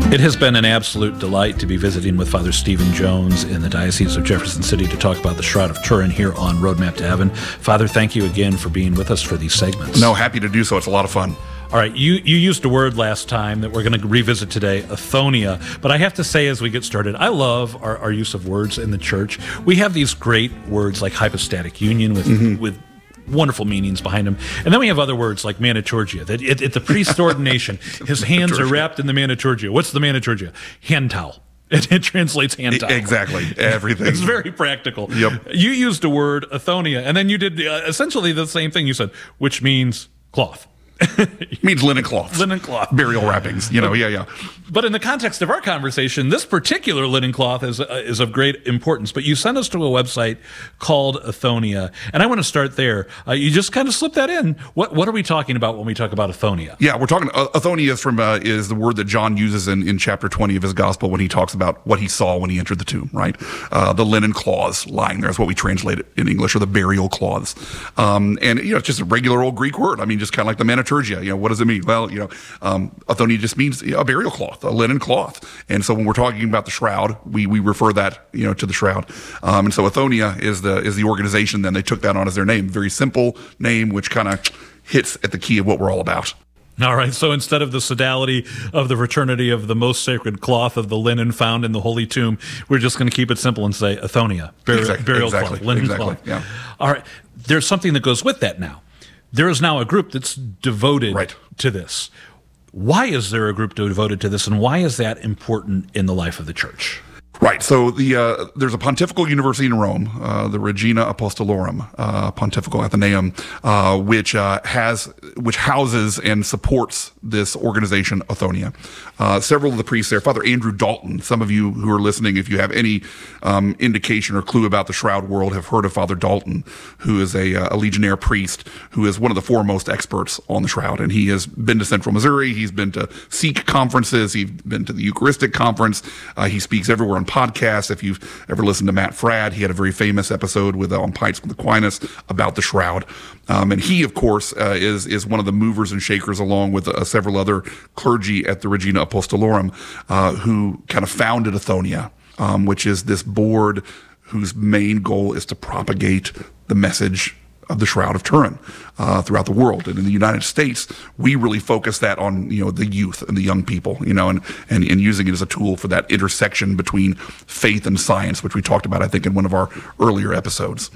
It has been an absolute delight to be visiting with Father Stephen Jones in the Diocese of Jefferson City to talk about the Shroud of Turin here on Roadmap to Heaven. Father, thank you again for being with us for these segments. No, happy to do so. It's a lot of fun. All right, you used a word last time that we're going to revisit today, Athonia. But I have to say, as we get started, I love our use of words in the church. We have these great words like hypostatic union with wonderful meanings behind them. And then we have other words like maniturgia. That at the priest's ordination, his hands are wrapped in the maniturgia. What's the maniturgia? Hand towel. It translates hand towel. Exactly. Everything. It's very practical. Yep. You used a word, Athonia, and then you did essentially the same thing you said, which means cloth. It means linen cloth. Linen cloth. Burial wrappings, yeah. But in the context of our conversation, this particular linen cloth is of great importance. But you sent us to a website called Athonia, and I want to start there. You just kind of slipped that in. What are we talking about when we talk about Athonia? Yeah, we're talking, Athonia is the word that John uses in chapter 20 of his gospel when he talks about what he saw when he entered the tomb, right? The linen cloths lying there is what we translate it in English, or the burial cloths. And, it's just a regular old Greek word. I mean, just kind of like the maniturgia. What does it mean? Well, Athonia just means a burial cloth, a linen cloth. And so when we're talking about the shroud, we refer that, to the shroud. And so Athonia is the organization. Then they took that on as their name. Very simple name, which kind of hits at the key of what we're all about. All right, so instead of the sodality of the fraternity of the most sacred cloth of the linen found in the Holy Tomb, we're just going to keep it simple and say Athonia, burial cloth, linen cloth. Yeah. All right, there's something that goes with that now. There is now a group that's devoted to this. Why is there a group devoted to this, and why is that important in the life of the church? Right. So there's a pontifical university in Rome, the Regina Apostolorum Pontifical Athenaeum, which houses and supports this organization, Athonia. Several of the priests there, Father Andrew Dalton. Some of you who are listening, if you have any indication or clue about the shroud world, have heard of Father Dalton, who is a legionnaire priest who is one of the foremost experts on the shroud. And he has been to Central Missouri. He's been to Sikh conferences. He's been to the Eucharistic conference. He speaks everywhere on podcasts. If you've ever listened to Matt Fradd, he had a very famous episode on Pints with Aquinas about the shroud. And he, of course, is one of the movers and shakers, along with several other clergy at the Regina Apostolorum, who kind of founded Athonia, which is this board whose main goal is to propagate the message of the Shroud of Turin throughout the world. And in the United States, we really focus that on, the youth and the young people, and using it as a tool for that intersection between faith and science, which we talked about, I think, in one of our earlier episodes.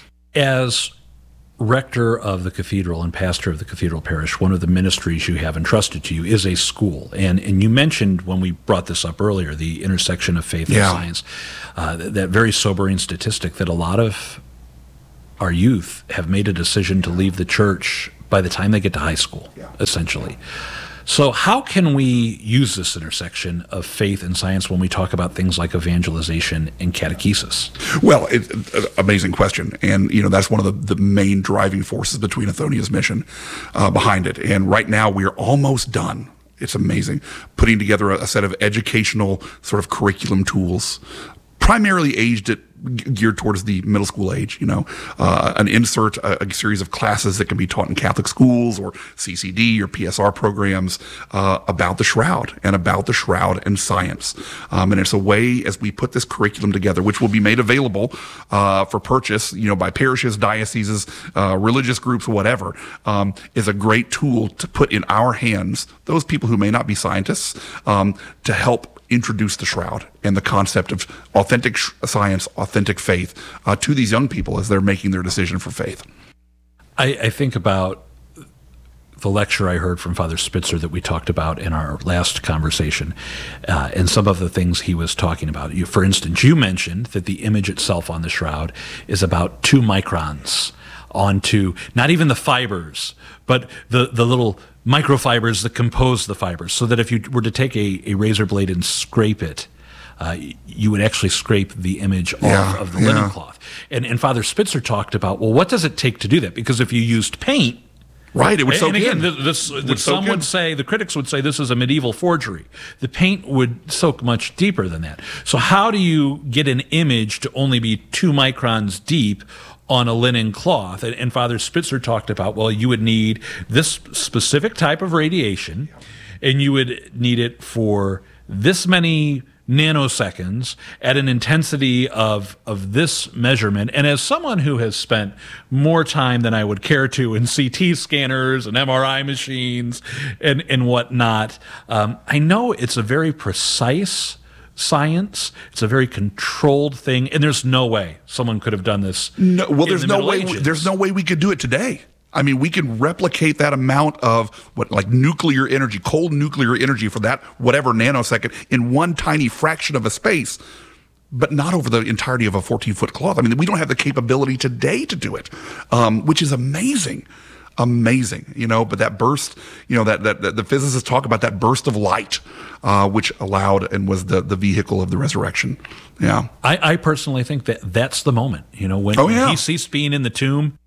As rector of the cathedral and pastor of the cathedral parish, one of the ministries you have entrusted to you is a school. And you mentioned when we brought this up earlier, the intersection of faith and science, that very sobering statistic that a lot of our youth have made a decision to leave the church by the time they get to high school, essentially. So how can we use this intersection of faith and science when we talk about things like evangelization and catechesis? Well, amazing question. And, that's one of the main driving forces between Athonia's mission behind it. And right now we are almost done. It's amazing. Putting together a set of educational sort of curriculum tools, primarily geared towards the middle school age, an insert, a series of classes that can be taught in Catholic schools or CCD or PSR programs about the shroud and science. And it's a way, as we put this curriculum together, which will be made available for purchase, by parishes, dioceses, religious groups, whatever, is a great tool to put in our hands, those people who may not be scientists, to help introduce the shroud and the concept of authentic science, authentic faith to these young people as they're making their decision for faith. I think about the lecture I heard from Father Spitzer that we talked about in our last conversation, and some of the things he was talking about. For instance, you mentioned that the image itself on the shroud is about 2 microns onto not even the fibers, but the little microfibers that compose the fibers, so that if you were to take a razor blade and scrape it, you would actually scrape the image off of the linen cloth. And Father Spitzer talked about, well, what does it take to do that? Because if you used paint, right, it would soak in. The critics would say this is a medieval forgery. The paint would soak much deeper than that. So how do you get an image to only be 2 microns deep on a linen cloth? And Father Spitzer talked about, well, you would need this specific type of radiation, and you would need it for this many nanoseconds at an intensity of this measurement. And as someone who has spent more time than I would care to in CT scanners and MRI machines and whatnot, I know it's a very precise science. It's a very controlled thing, and there's no way someone could have done this. No, well, there's no way we could do it today. I mean, we can replicate that amount of nuclear energy, cold nuclear energy for that whatever nanosecond in one tiny fraction of a space, but not over the entirety of a 14-foot cloth. I mean, we don't have the capability today to do it, which is amazing. Amazing, but that burst, that the physicists talk about that burst of light, which allowed and was the vehicle of the resurrection. Yeah. I personally think that's the moment, when he ceased being in the tomb,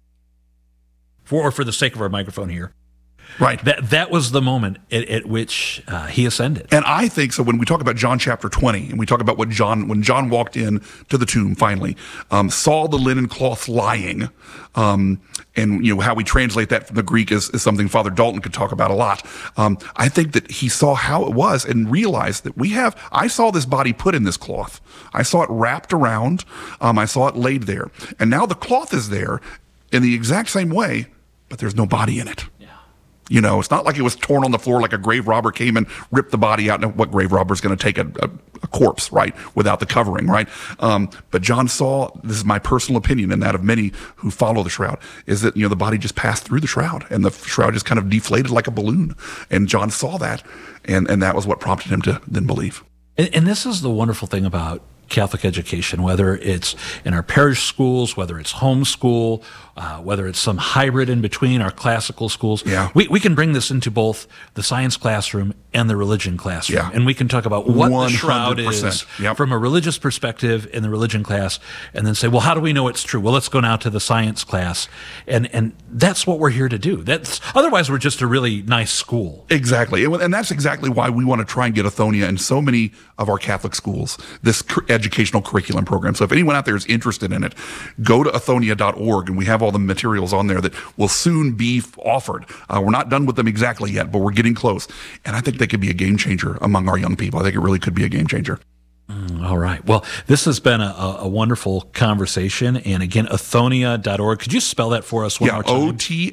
for the sake of our microphone here. Right. That was the moment at which he ascended. And I think so when we talk about John chapter 20, and we talk about when John walked in to the tomb finally, saw the linen cloth lying, and how we translate that from the Greek is something Father Dalton could talk about a lot. I think that he saw how it was and realized that I saw this body put in this cloth. I saw it wrapped around. I saw it laid there. And now the cloth is there in the exact same way, but there's no body in it. It's not like it was torn on the floor like a grave robber came and ripped the body out. And what grave robber is going to take a corpse, right, without the covering, right? But John saw, this is my personal opinion and that of many who follow the shroud, is that, the body just passed through the shroud and the shroud just kind of deflated like a balloon. And John saw that, and that was what prompted him to then believe. And this is the wonderful thing about Catholic education, whether it's in our parish schools, whether it's homeschool, whether it's some hybrid in between our classical schools. Yeah. We can bring this into both the science classroom and the religion classroom. Yeah. And we can talk about what the shroud is Yep. from a religious perspective in the religion class, and then say, well, how do we know it's true? Well, let's go now to the science class. And that's what we're here to do. Otherwise, we're just a really nice school. Exactly. And that's exactly why we want to try and get Athonia in so many of our Catholic schools, this educational curriculum program. So if anyone out there is interested in it, go to athonia.org, and we have all the materials on there that will soon be offered. We're not done with them exactly yet, but we're getting close. And I think they could be a game changer among our young people. I think it really could be a game changer. All right. Well, this has been a wonderful conversation. And again, athonia.org. Could you spell that for us one more time?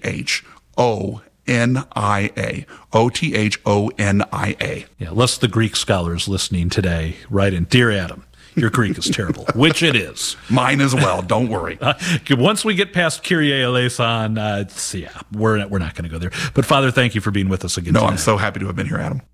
OTHONIA. OTHONIA. Yeah, lest the Greek scholars listening today write in, Dear Adam, your Greek is terrible, which it is. Mine as well. Don't worry. Once we get past Kyrie eleison, we're not going to go there. But Father, thank you for being with us again today. I'm so happy to have been here, Adam.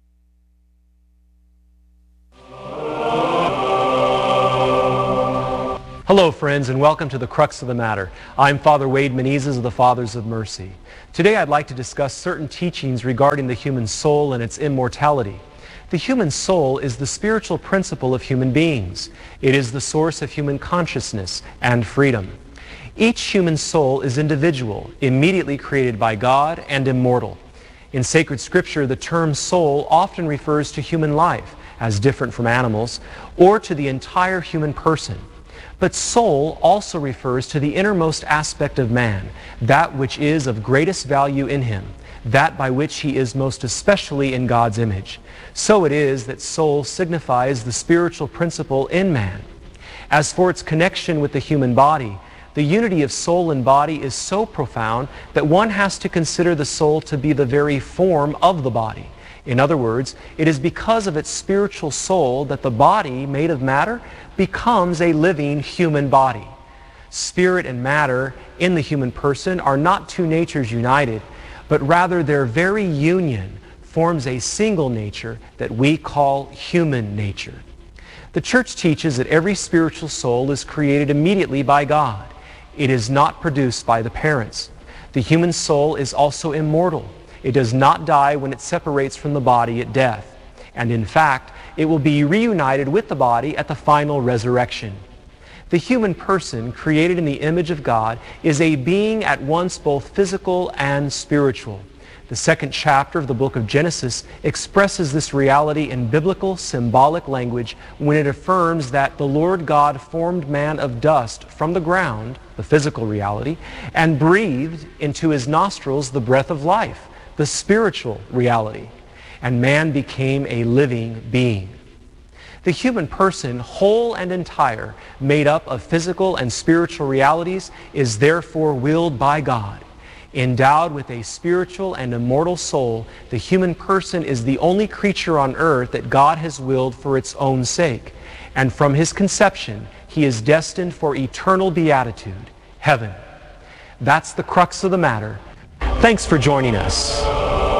Hello, friends, and welcome to the Crux of the Matter. I'm Father Wade Menezes of the Fathers of Mercy. Today I'd like to discuss certain teachings regarding the human soul and its immortality. The human soul is the spiritual principle of human beings. It is the source of human consciousness and freedom. Each human soul is individual, immediately created by God, and immortal. In sacred scripture, the term soul often refers to human life, as different from animals, or to the entire human person. But soul also refers to the innermost aspect of man, that which is of greatest value in him, that by which he is most especially in God's image. So it is that soul signifies the spiritual principle in man. As for its connection with the human body, the unity of soul and body is so profound that one has to consider the soul to be the very form of the body. In other words, it is because of its spiritual soul that the body, made of matter, becomes a living human body. Spirit and matter in the human person are not two natures united, but rather their very union forms a single nature that we call human nature. The Church teaches that every spiritual soul is created immediately by God. It is not produced by the parents. The human soul is also immortal. It does not die when it separates from the body at death. And in fact, it will be reunited with the body at the final resurrection. The human person, created in the image of God, is a being at once both physical and spiritual. The second chapter of the book of Genesis expresses this reality in biblical symbolic language when it affirms that the Lord God formed man of dust from the ground, the physical reality, and breathed into his nostrils the breath of life, the spiritual reality. And man became a living being. The human person, whole and entire, made up of physical and spiritual realities, is therefore willed by God. Endowed with a spiritual and immortal soul, the human person is the only creature on earth that God has willed for its own sake. And from his conception, he is destined for eternal beatitude, heaven. That's the crux of the matter. Thanks for joining us.